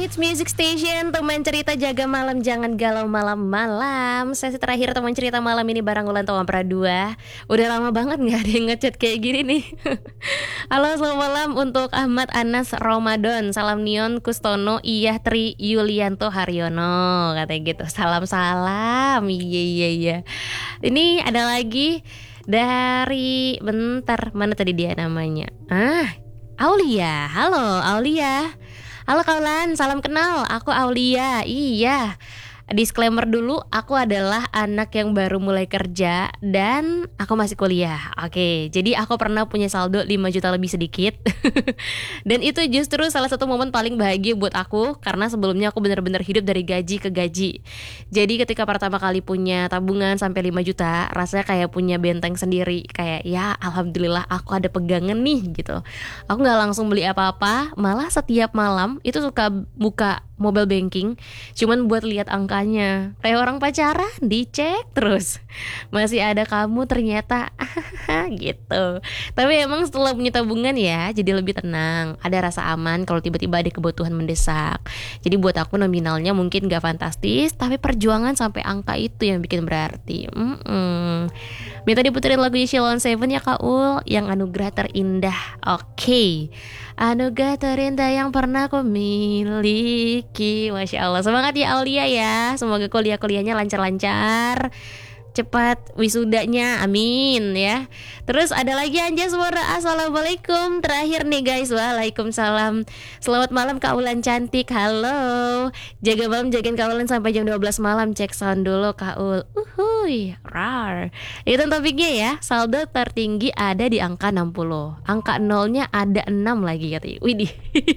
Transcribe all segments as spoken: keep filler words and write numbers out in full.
It's Music Station, teman cerita jaga malam, jangan galau malam-malam. Sesi terakhir teman cerita malam ini bareng Ulan Towampra dua. Udah lama banget gak ada yang ngechat kayak gini nih. Halo, selamat malam untuk Ahmad Anas Ramadan. Salam Nion Kustono Iyah Tri Yulianto Haryono. Katanya gitu, salam-salam. Iya, iya, iya. Ini ada lagi dari, bentar, mana tadi dia namanya? Ah, Aulia. Halo Aulia. Halo kawan, salam kenal, aku Aulia. Iya, disclaimer dulu, aku adalah anak yang baru mulai kerja dan aku masih kuliah. Oke, jadi aku pernah punya saldo lima juta lebih sedikit. Dan itu justru salah satu momen paling bahagia buat aku, karena sebelumnya aku benar-benar hidup dari gaji ke gaji. Jadi ketika pertama kali punya tabungan sampai lima juta, rasanya kayak punya benteng sendiri. Kayak ya alhamdulillah aku ada pegangan nih gitu. Aku gak langsung beli apa-apa, malah setiap malam itu suka buka mobile banking cuman buat lihat angkanya. Kayak orang pacaran, dicek terus masih ada kamu ternyata. Gitu. Tapi emang setelah punya tabungan ya jadi lebih tenang, ada rasa aman kalau tiba-tiba ada kebutuhan mendesak. Jadi buat aku nominalnya mungkin gak fantastis, tapi perjuangan sampai angka itu yang bikin berarti. Mm-mm. Minta diputerin lagunya Sheila on Seven ya Kak Ul, yang Anugerah Terindah. Oke, okay. Anugerah terindah yang pernah aku miliki. Masya Allah, semangat ya Aulia ya. Semoga kuliah-kuliahnya lancar-lancar, cepat wisudanya, amin ya. Terus ada lagi Anja Suara, assalamualaikum. Terakhir nih guys, waalaikumsalam. Selamat malam Kak Ulan cantik, halo. Jaga malam, jagain Kak Ulan sampai jam dua belas malam. Cek sound dulu Kak Ul. Uhuy, rar. Itu topiknya ya, saldo tertinggi ada di angka enam puluh. Angka nolnya ada enam lagi katanya. Widih.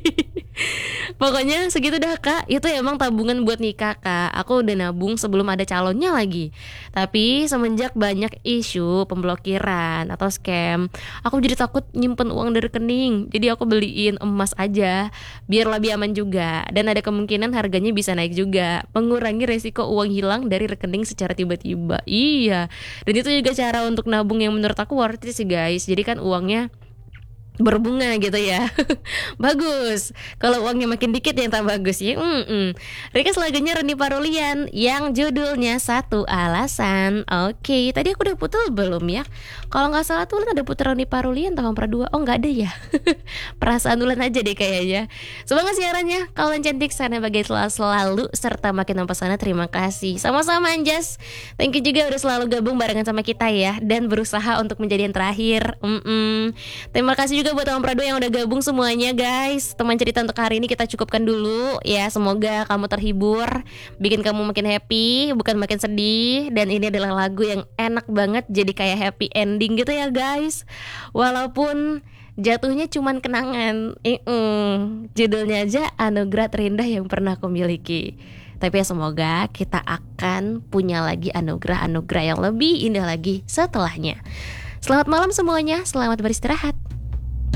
Pokoknya segitu dah Kak. Itu emang tabungan buat nikah Kak. Aku udah nabung sebelum ada calonnya lagi. Tapi semenjak banyak isu pemblokiran atau scam, aku jadi takut nyimpen uang dari rekening. Jadi aku beliin emas aja biar lebih aman juga. Dan ada kemungkinan harganya bisa naik juga, mengurangi resiko uang hilang dari rekening secara tiba-tiba. Iya. Dan itu juga cara untuk nabung yang menurut aku worth it sih guys. Jadi kan uangnya berbunga gitu ya. Bagus. Kalau uangnya makin dikit yang tak bagus ya. Mm-mm. Request lagunya Reni Parulian yang judulnya Satu Alasan. Oke, tadi aku udah putel belum ya? Kalau nggak salah tuh ada puter Reni Parulian tahun dua. Oh nggak ada ya. Perasaan Ulan aja deh kayaknya. Semangat siarannya, kalian cantik sana bagai selalu, selalu serta makin mempesona. Terima kasih. Sama-sama Anjas. Thank you juga udah selalu gabung barengan sama kita ya, dan berusaha untuk menjadi yang terakhir. Mm-mm. Terima kasih juga juga buat Towampra dua yang udah gabung semuanya guys. Teman cerita untuk hari ini kita cukupkan dulu ya. Semoga kamu terhibur, bikin kamu makin happy, bukan makin sedih. Dan ini adalah lagu yang enak banget, jadi kayak happy ending gitu ya guys. Walaupun jatuhnya cuman kenangan. Mm-mm. Judulnya aja Anugerah Terindah yang pernah aku miliki. Tapi ya semoga kita akan punya lagi anugerah-anugerah yang lebih indah lagi setelahnya. Selamat malam semuanya, selamat beristirahat.